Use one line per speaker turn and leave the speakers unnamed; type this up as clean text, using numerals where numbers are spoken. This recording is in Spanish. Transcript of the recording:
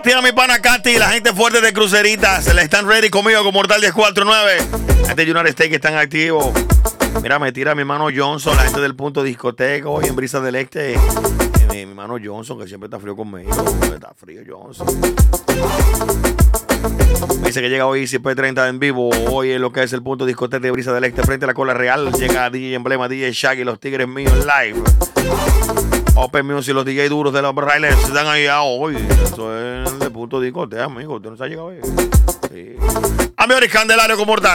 Tira mi pana Katy, la gente fuerte de Cruceritas. Le están ready conmigo con Mortal 1049. La gente de United States que están activos. Mira, me tira mi hermano Johnson, la gente del punto discoteca hoy en Brisa del Este. Mi hermano Johnson, que siempre está frío conmigo. Está frío, Johnson. Me dice que llega hoy CP30 en vivo. Hoy es lo que es el punto discoteca de Brisa del Este, frente a la Cola Real. Llega DJ Emblema, DJ Shaggy, los Tigres míos live. Open Music, los DJ duros de los Railers están ahí hoy. Eso es de punto discoteca, amigo. Usted no se ha llegado hoy. Sí. Amigos, Candelario con Mortal.